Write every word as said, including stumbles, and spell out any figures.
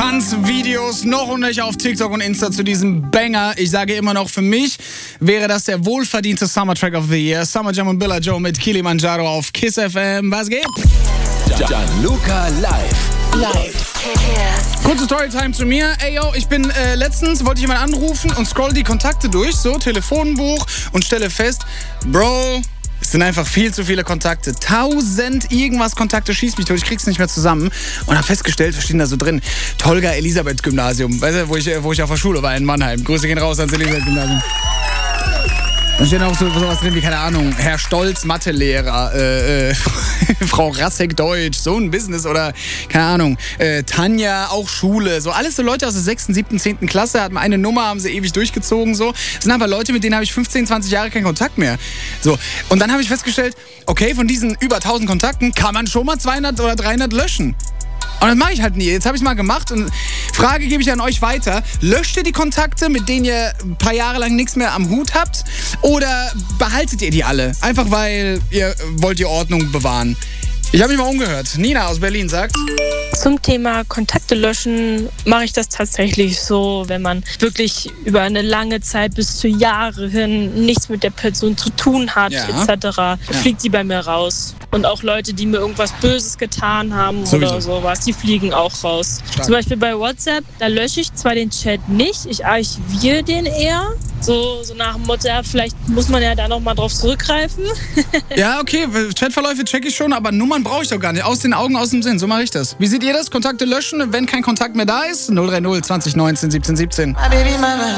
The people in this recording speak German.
Tanzvideos noch und nöcher auf TikTok und Insta zu diesem Banger. Ich sage immer noch, für mich wäre das der wohlverdiente Summer Track of the Year. Summer Jam und Billa Joe mit Kilimanjaro auf Kiss F M. Was geht? Gianluca live. Live. Kurze Storytime zu mir. Ey, yo, ich bin äh, letztens, wollte ich jemanden anrufen und scroll die Kontakte durch, so, Telefonbuch, und stelle fest, Bro, es sind einfach viel zu viele Kontakte. Tausend irgendwas Kontakte, schieß mich durch, ich krieg's nicht mehr zusammen. Und hab festgestellt, wir stehen da so drin, Tolga-Elisabeth-Gymnasium, weißt du, wo ich, wo ich auf der Schule war in Mannheim. Grüße gehen raus ans Elisabeth-Gymnasium. Da steht auch so, sowas drin wie, keine Ahnung, Herr Stolz, Mathelehrer, äh, äh, Frau Rassek, Deutsch, so ein Business oder, keine Ahnung, äh, Tanja, auch Schule, so alles so Leute aus der sechsten, siebten, zehnten Klasse, hatten eine Nummer, haben sie ewig durchgezogen, so. Das sind aber Leute, mit denen habe ich fünfzehn, zwanzig Jahre keinen Kontakt mehr. So. Und dann habe ich festgestellt, okay, von diesen über tausend Kontakten kann man schon mal zweihundert oder dreihundert löschen. Und das mache ich halt nie. Jetzt habe ich es mal gemacht und Frage gebe ich an euch weiter. Löscht ihr die Kontakte, mit denen ihr ein paar Jahre lang nichts mehr am Hut habt? Oder behaltet ihr die alle? Einfach weil ihr wollt die Ordnung bewahren. Ich habe mich mal umgehört. Nina aus Berlin sagt: Zum Thema Kontakte löschen mache ich das tatsächlich so, wenn man wirklich über eine lange Zeit bis zu Jahre hin nichts mit der Person zu tun hat, Ja. et cetera, Ja. fliegt die bei mir raus. Und auch Leute, die mir irgendwas Böses getan haben Sowieso. oder sowas, die fliegen auch raus. Stark. Zum Beispiel bei WhatsApp, da lösche ich zwar den Chat nicht, ich archiviere den eher. So, so nach dem Motto, ja, vielleicht muss man ja da nochmal drauf zurückgreifen. Ja, okay, Chatverläufe check ich schon, aber Nummern brauche ich doch gar nicht. Aus den Augen, aus dem Sinn, so mache ich das. Wie seht ihr das? Kontakte löschen, wenn kein Kontakt mehr da ist? null drei null zwanzig neunzehn siebzehn siebzehn.